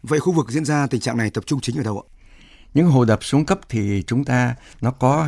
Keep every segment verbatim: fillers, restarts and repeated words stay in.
Vậy khu vực diễn ra tình trạng này tập trung chính ở đâu ạ? Những hồ đập xuống cấp thì chúng ta nó có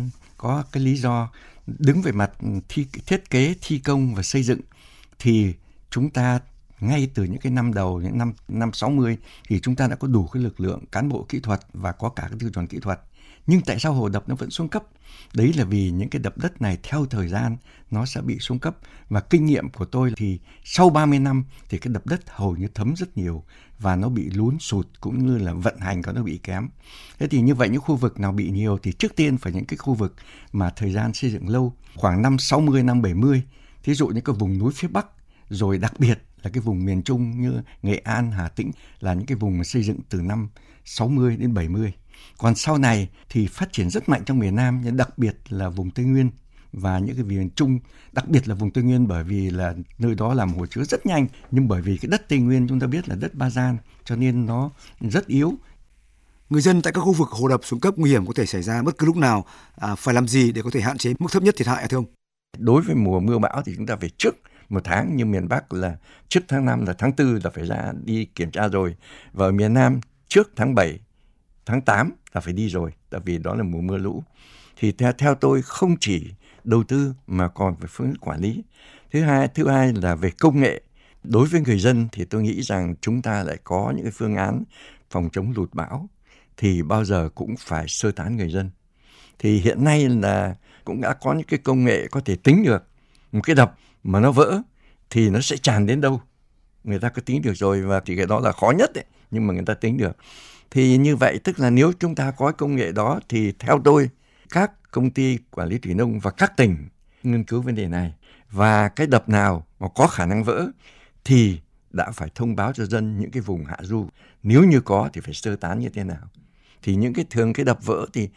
có cái lý do. Đứng về mặt thi, thiết kế, thi công và xây dựng thì chúng ta ngay từ những cái năm đầu, những năm năm sáu mươi thì chúng ta đã có đủ cái lực lượng cán bộ kỹ thuật và có cả cái tiêu chuẩn kỹ thuật. Nhưng tại sao hồ đập nó vẫn xuống cấp? Đấy là vì những cái đập đất này theo thời gian nó sẽ bị xuống cấp. Và kinh nghiệm của tôi thì sau ba mươi năm thì cái đập đất hầu như thấm rất nhiều và nó bị lún sụt cũng như là vận hành của nó bị kém. Thế thì như vậy những khu vực nào bị nhiều thì trước tiên phải những cái khu vực mà thời gian xây dựng lâu, khoảng năm sáu mươi, năm bảy mươi. Thí dụ những cái vùng núi phía Bắc, rồi đặc biệt là cái vùng miền Trung như Nghệ An, Hà Tĩnh là những cái vùng mà xây dựng từ năm sáu mươi đến bảy mươi. Còn sau này thì phát triển rất mạnh trong miền Nam, nhưng đặc biệt là vùng Tây Nguyên và những cái miền Trung, đặc biệt là vùng Tây Nguyên bởi vì là nơi đó làm hồ chứa rất nhanh, nhưng bởi vì cái đất Tây Nguyên chúng ta biết là đất ba gian cho nên nó rất yếu. Người dân tại các khu vực hồ đập xuống cấp nguy hiểm có thể xảy ra bất cứ lúc nào, à, phải làm gì để có thể hạn chế mức thấp nhất thiệt hại thưa ông? Đối với mùa mưa bão thì chúng ta phải trước một tháng, như miền Bắc là trước tháng năm là tháng tư là phải ra đi kiểm tra rồi, và ở miền Nam trước tháng bảy, tháng tám là phải đi rồi, tại vì đó là mùa mưa lũ. Thì theo, theo tôi không chỉ đầu tư mà còn phải phương quản lý. Thứ hai, thứ hai là về công nghệ. Đối với người dân thì tôi nghĩ rằng chúng ta lại có những cái phương án phòng chống lụt bão thì bao giờ cũng phải sơ tán người dân. Thì hiện nay là cũng đã có những cái công nghệ có thể tính được một cái đập mà nó vỡ thì nó sẽ tràn đến đâu. Người ta có tính được rồi, và thì cái đó là khó nhất đấy, nhưng mà người ta tính được. Thì như vậy tức là nếu chúng ta có công nghệ đó thì theo tôi các công ty quản lý thủy nông và các tỉnh nghiên cứu vấn đề này, và cái đập nào mà có khả năng vỡ thì đã phải thông báo cho dân những cái vùng hạ du. Nếu như có thì phải sơ tán như thế nào. Thì những cái thường cái đập vỡ thì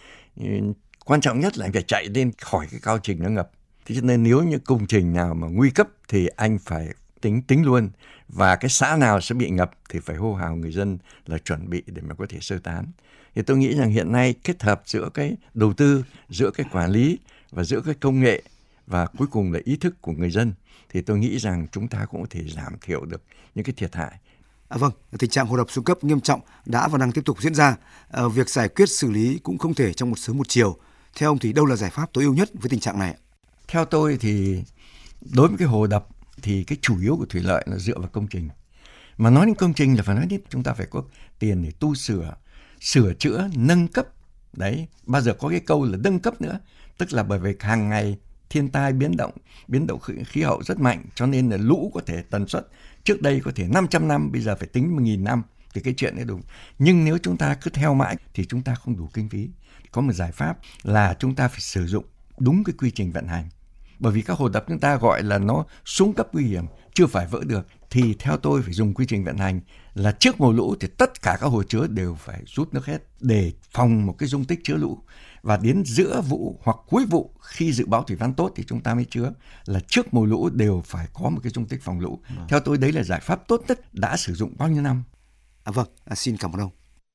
quan trọng nhất là anh phải chạy lên khỏi cái cao trình nó ngập. Thế cho nên nếu như công trình nào mà nguy cấp thì anh phải tính tính luôn, và cái xã nào sẽ bị ngập thì phải hô hào người dân là chuẩn bị để mà có thể sơ tán. Thì tôi nghĩ rằng hiện nay kết hợp giữa cái đầu tư, giữa cái quản lý và giữa cái công nghệ và cuối cùng là ý thức của người dân thì tôi nghĩ rằng chúng ta cũng có thể giảm thiểu được những cái thiệt hại. À, vâng, tình trạng hồ đập xuống cấp nghiêm trọng đã và đang tiếp tục diễn ra. À, việc giải quyết xử lý cũng không thể trong một sớm một chiều. Theo ông thì đâu là giải pháp tối ưu nhất với tình trạng này? Theo tôi thì đối với cái hồ đập thì cái chủ yếu của thủy lợi là dựa vào công trình. Mà nói đến công trình là phải nói đến chúng ta phải có tiền để tu sửa, sửa chữa, nâng cấp. Đấy, bao giờ có cái câu là nâng cấp nữa. Tức là bởi vì hàng ngày thiên tai biến động, biến động khí hậu rất mạnh, cho nên là lũ có thể tần suất trước đây có thể năm trăm năm, bây giờ phải tính một nghìn năm thì cái chuyện ấy đúng. Nhưng nếu chúng ta cứ theo mãi thì chúng ta không đủ kinh phí. Có một giải pháp là chúng ta phải sử dụng đúng cái quy trình vận hành. Bởi vì các hồ đập chúng ta gọi là nó xuống cấp nguy hiểm, chưa phải vỡ được, thì theo tôi phải dùng quy trình vận hành là trước mùa lũ thì tất cả các hồ chứa đều phải rút nước hết để phòng một cái dung tích chứa lũ. Và đến giữa vụ hoặc cuối vụ khi dự báo thủy văn tốt thì chúng ta mới chứa, là trước mùa lũ đều phải có một cái dung tích phòng lũ. À. Theo tôi đấy là giải pháp tốt nhất, đã sử dụng bao nhiêu năm. À, vâng, à, xin cảm ơn ông.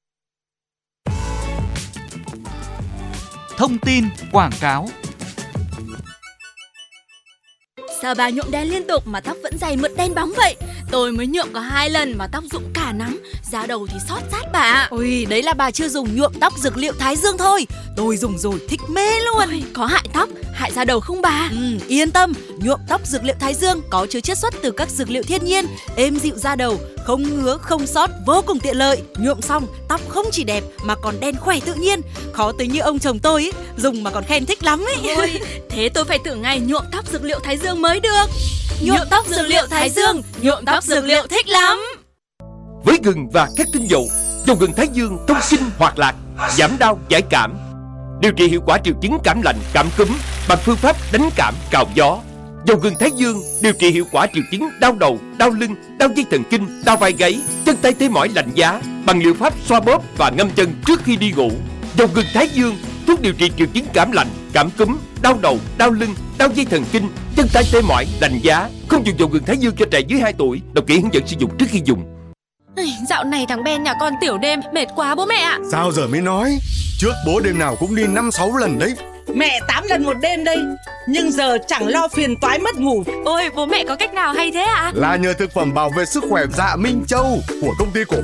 Thông tin quảng cáo. Sao bà nhuộm đen liên tục mà tóc vẫn dày mượt đen bóng vậy? Tôi mới nhuộm có hai lần mà tóc rụng cả nắm, da đầu thì xót rát bà. Ôi, đấy là bà chưa dùng nhuộm tóc dược liệu Thái Dương thôi. Tôi dùng rồi thích mê luôn. Ôi, có hại tóc, hại da đầu không bà? Ừ, yên tâm, nhuộm tóc dược liệu Thái Dương có chứa chiết xuất từ các dược liệu thiên nhiên, êm dịu da đầu, không ngứa, không xót, vô cùng tiện lợi. Nhuộm xong, tóc không chỉ đẹp mà còn đen khỏe tự nhiên. Khó tính như ông chồng tôi ấy, dùng mà còn khen thích lắm ấy. Ôi, thế tôi phải thử ngày nhuộm tóc dược liệu Thái Dương mới được. Nhuộm tóc dược liệu Thái Dương, nhuộm tóc dược liệu thích lắm. Với gừng và các tinh dầu, dầu gừng Thái Dương thông sinh hoạt lạc, giảm đau giải cảm, điều trị hiệu quả triệu chứng cảm lạnh, cảm cúm bằng phương pháp đánh cảm cào gió. Dầu gừng Thái Dương điều trị hiệu quả triệu chứng đau đầu, đau lưng, đau dây thần kinh, đau vai gáy, chân tay tê mỏi lạnh giá bằng liệu pháp xoa bóp và ngâm chân trước khi đi ngủ. Dầu gừng Thái Dương thuốc điều trị triệu chứng cảm lạnh, cảm cúm, đau đầu, đau lưng, đau dây thần kinh, chân tay tê mỏi, lạnh giá. Không dùng dầu gừng Thái Dương cho trẻ dưới hai tuổi. Đọc kỹ hướng dẫn sử dụng trước khi dùng. Dạo này thằng Ben nhà con tiểu đêm mệt quá bố mẹ ạ. Sao giờ mới nói? Trước bố đêm nào cũng đi năm sáu lần đấy. Mẹ tám lần một đêm đây, nhưng giờ chẳng lo phiền toái mất ngủ. Ôi, bố mẹ có cách nào hay thế ạ? Là nhờ thực phẩm bảo vệ sức khỏe Dạ Minh Châu của công ty cổ